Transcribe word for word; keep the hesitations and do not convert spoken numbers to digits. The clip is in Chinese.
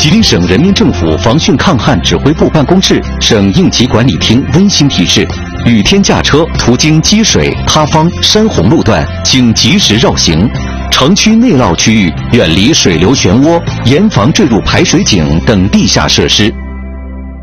吉林省人民政府防汛抗旱指挥部办公室、省应急管理厅温馨提示：雨天驾车途经积水、塌方、山洪路段，请及时绕行。城区内涝区域远离水流漩涡，严防坠入排水井等地下设施。